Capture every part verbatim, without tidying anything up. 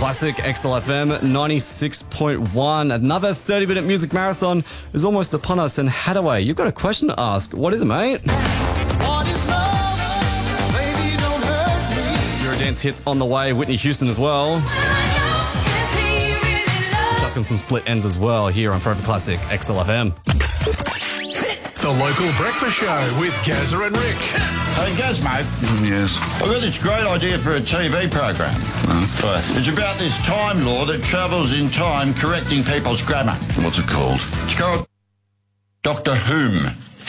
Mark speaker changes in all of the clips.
Speaker 1: Classic X L F M ninety-six point one. Another thirty minute music marathon is almost upon us. And Hadaway, you've got a question to ask. What is it, mate?
Speaker 2: What is love? Baby, don't hurt me.
Speaker 1: Eurodance hits on the way. Whitney Houston as well. Chuck in some split ends as well here on Forever Classic X L F M.
Speaker 3: The Local Breakfast Show with Gazza and Rick.
Speaker 4: Hey, Gaz, mate.
Speaker 5: Yes.
Speaker 4: I've got this great idea for a T V program.
Speaker 5: Huh?
Speaker 4: It's about this Time Law that travels in time correcting people's grammar.
Speaker 5: What's it called?
Speaker 4: It's called Doctor Whom.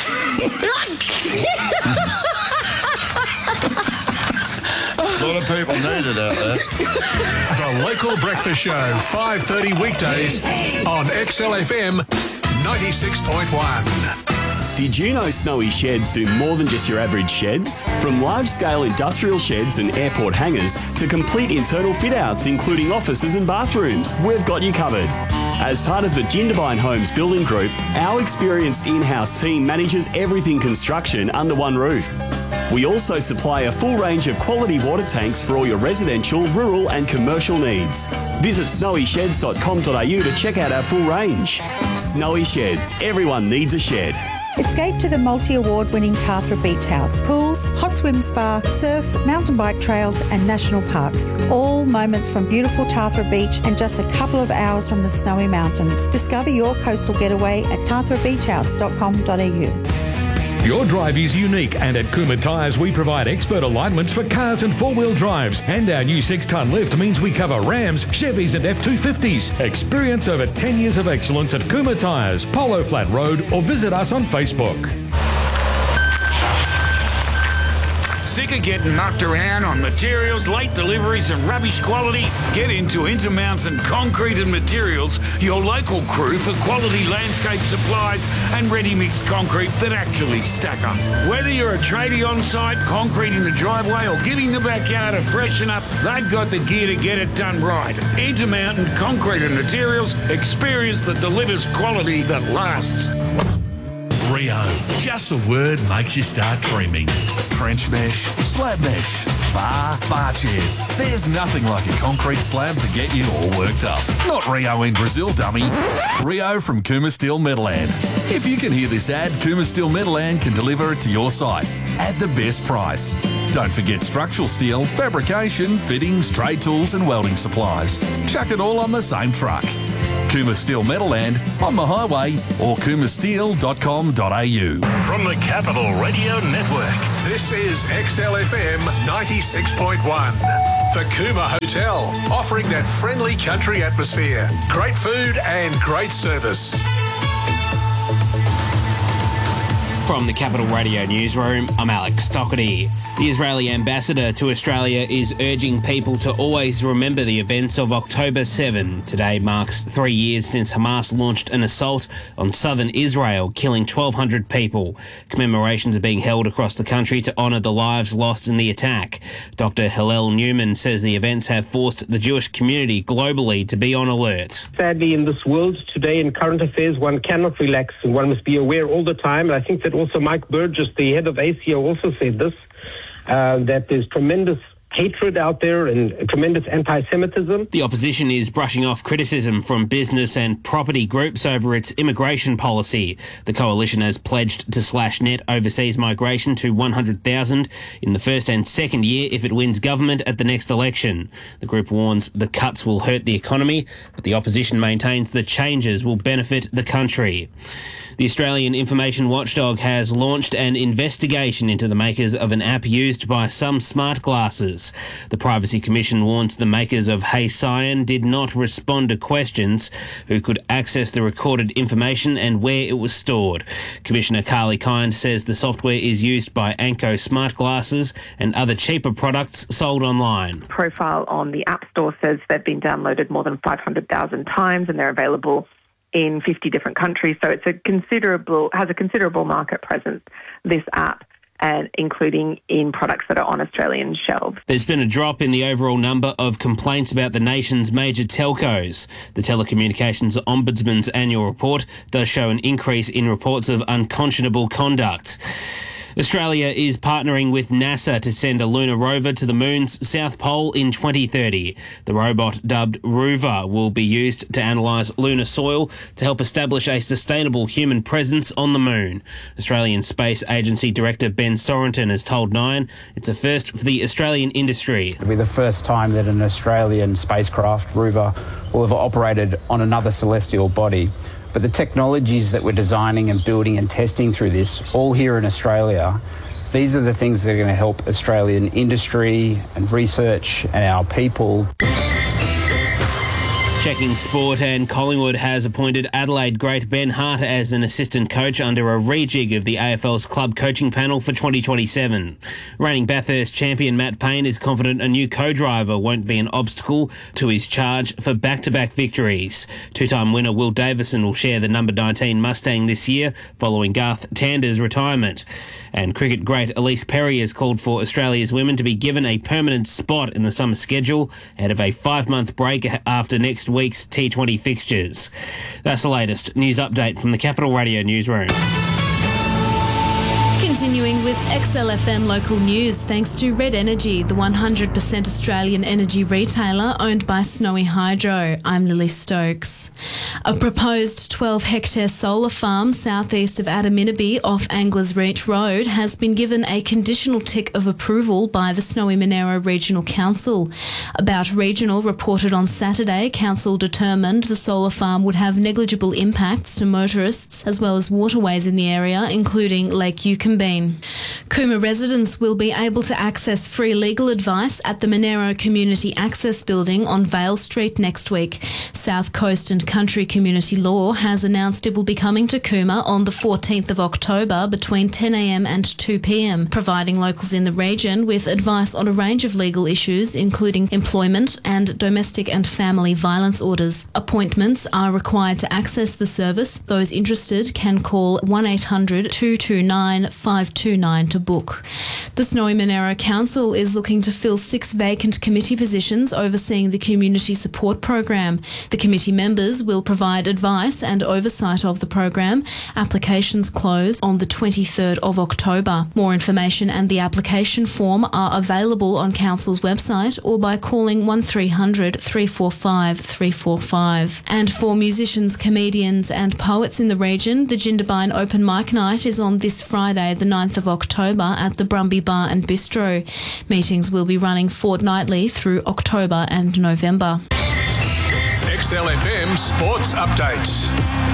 Speaker 4: A lot of people need it out there.
Speaker 3: The Local Breakfast Show, five thirty weekdays on X L F M ninety-six point one.
Speaker 6: Did you know Snowy Sheds do more than just your average sheds? From large-scale industrial sheds and airport hangars to complete internal fit-outs including offices and bathrooms, we've got you covered. As part of the Jindabyne Homes Building Group, our experienced in-house team manages everything construction under one roof. We also supply a full range of quality water tanks for all your residential, rural and commercial needs. Visit snowy sheds dot com dot a u to check out our full range. Snowy Sheds. Everyone needs a shed.
Speaker 7: Escape to the multi-award winning Tathra Beach House. Pools, hot swim spa, surf, mountain bike trails and national parks. All moments from beautiful Tathra Beach and just a couple of hours from the snowy mountains. Discover your coastal getaway at tathra beach house dot com dot a u.
Speaker 8: Your drive is unique, and at Kuma Tyres we provide expert alignments for cars and four-wheel drives, and our new six-tonne lift means we cover Rams, Chevys and F two fifties. Experience over ten years of excellence at Kuma Tyres, Polo Flat Road, or visit us on Facebook.
Speaker 9: Sick of getting knocked around on materials, late deliveries and rubbish quality? Get into Intermountain Concrete and Materials, your local crew for quality landscape supplies and ready-mix concrete that actually stack up. Whether you're a tradie on site, concreting the driveway or giving the backyard a freshen up, they've got the gear to get it done right. Intermountain Concrete and Materials, experience that delivers quality that lasts.
Speaker 10: Rio. Just a word makes you start dreaming. Trench mesh, slab mesh, bar, bar chairs. There's nothing like a concrete slab to get you all worked up. Not Rio in Brazil, dummy. Rio from Kuma Steel Metalland. If you can hear this ad, Kuma Steel Metalland can deliver it to your site at the best price. Don't forget structural steel, fabrication, fittings, trade tools and welding supplies. Chuck it all on the same truck. Kuma Steel Metalland on the highway or kuma steel dot com dot a u.
Speaker 3: From the Capital Radio Network, this is X L F M ninety-six point one. The Kuma Hotel, offering that friendly country atmosphere, great food and great service.
Speaker 11: From the Capital Radio Newsroom, I'm Alex Doherty. The Israeli ambassador to Australia is urging people to always remember the events of October seventh. Today marks three years since Hamas launched an assault on southern Israel, killing twelve hundred people. Commemorations are being held across the country to honour the lives lost in the attack. Doctor Hillel Newman says the events have forced the Jewish community globally to be on alert.
Speaker 12: Sadly, in this world today, in current affairs, one cannot relax and one must be aware all the time. And I think that also Mike Burgess, the head of A C O, also said this, uh, that there's tremendous hatred out there and tremendous anti-Semitism.
Speaker 11: The opposition is brushing off criticism from business and property groups over its immigration policy. The coalition has pledged to slash net overseas migration to one hundred thousand in the first and second year if it wins government at the next election. The group warns the cuts will hurt the economy, but the opposition maintains the changes will benefit the country. The Australian Information Watchdog has launched an investigation into the makers of an app used by some smart glasses. The Privacy Commission warns the makers of Hey Cyan did not respond to questions who could access the recorded information and where it was stored. Commissioner Carly Kind says the software is used by Anko smart glasses and other cheaper products sold online.
Speaker 13: Profile on the App Store says they've been downloaded more than five hundred thousand times and they're available in fifty different countries. So it's a considerable, has a considerable market presence, this app, and including in products that are on Australian shelves.
Speaker 11: There's been a drop in the overall number of complaints about the nation's major telcos. The Telecommunications Ombudsman's annual report does show an increase in reports of unconscionable conduct. Australia is partnering with NASA to send a lunar rover to the moon's south pole in twenty thirty. The robot, dubbed Rover, will be used to analyse lunar soil to help establish a sustainable human presence on the moon. Australian Space Agency Director Ben Sorenton has told Nine it's a first for the Australian industry.
Speaker 5: It'll be the first time that an Australian spacecraft, Rover, will have operated on another celestial body. But the technologies that we're designing and building and testing through this, all here in Australia, these are the things that are going to help Australian industry and research and our people.
Speaker 11: Checking sport, and Collingwood has appointed Adelaide great Ben Hart as an assistant coach under a rejig of the A F L's club coaching panel for twenty twenty-seven. Reigning Bathurst champion Matt Payne is confident a new co-driver won't be an obstacle to his charge for back-to-back victories. Two-time winner Will Davison will share the number nineteen Mustang this year following Garth Tander's retirement. And cricket great Elise Perry has called for Australia's women to be given a permanent spot in the summer schedule ahead of a five-month break after next week's T twenty fixtures. That's the latest news update from the Capital Radio newsroom.
Speaker 14: Continuing with X L F M local news, thanks to Red Energy, the one hundred percent Australian energy retailer owned by Snowy Hydro. I'm Lily Stokes. A proposed twelve hectare solar farm southeast of Adaminaby off Anglers Reach Road has been given a conditional tick of approval by the Snowy Monaro Regional Council. About Regional reported on Saturday, Council determined the solar farm would have negligible impacts to motorists as well as waterways in the area, including Lake Yucumbean. Cooma residents will be able to access free legal advice at the Monaro Community Access Building on Vale Street next week. South Coast and Country Community Law has announced it will be coming to Cooma on the fourteenth of October between ten a m and two p m, providing locals in the region with advice on a range of legal issues, including employment and domestic and family violence orders. Appointments are required to access the service. Those interested can call one eight hundred two two nine five two nine to book. The Snowy Monaro Council is looking to fill six vacant committee positions overseeing the community support program. The committee members will provide advice and oversight of the program. Applications close on the twenty-third of October. More information and the application form are available on Council's website or by calling one three hundred three four five three four five. And for musicians, comedians and poets in the region, the Jindabyne Open Mic Night is on this Friday, the ninth of October at the Brumby Bar and Bistro. Meetings will be running fortnightly through October and November.
Speaker 3: X L F M Sports Updates.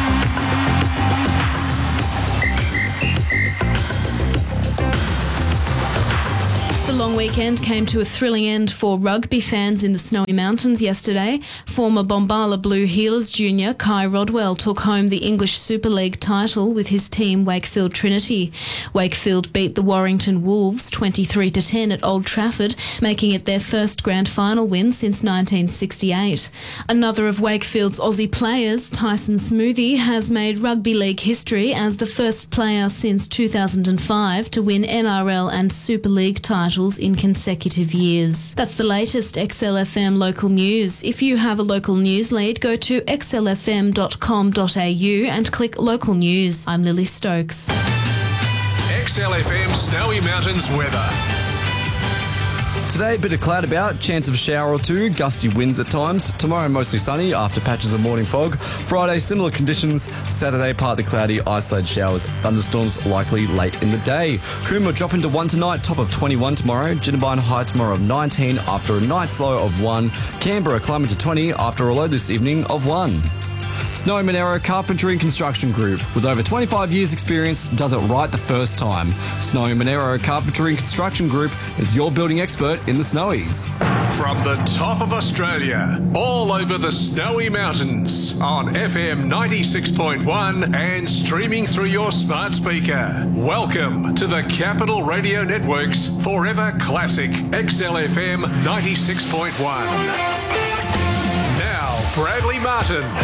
Speaker 14: The long weekend came to a thrilling end for rugby fans in the Snowy Mountains yesterday. Former Bombala Blue Heelers junior Kai Rodwell took home the English Super League title with his team Wakefield Trinity. Wakefield beat the Warrington Wolves twenty-three to ten at Old Trafford, making it their first grand final win since nineteen sixty-eight. Another of Wakefield's Aussie players, Tyson Smoothie, has made rugby league history as the first player since two thousand five to win N R L and Super League titles in consecutive years. That's the latest X L F M local news. If you have a local news lead, go to x l f m dot com dot a u and click local news. I'm Lily Stokes.
Speaker 3: X L F M Snowy Mountains weather.
Speaker 1: Today, a bit of cloud about, chance of a shower or two, gusty winds at times. Tomorrow, mostly sunny after patches of morning fog. Friday, similar conditions. Saturday, partly cloudy, isolated showers. Thunderstorms likely late in the day. Cooma drop into one tonight, top of twenty-one tomorrow. Jindabyne high tomorrow of nineteen after a night's low of one. Canberra climbing to twenty after a low this evening of one. Snowy Monaro Carpentry and Construction Group, with over twenty-five years experience, does it right the first time. Snowy Monaro Carpentry and Construction Group is your building expert in the Snowies.
Speaker 3: From the top of Australia, all over the Snowy Mountains, on F M ninety-six point one and streaming through your smart speaker. Welcome to the Capital Radio Network's Forever Classic X L F M ninety-six point one. Now, Bradley Martin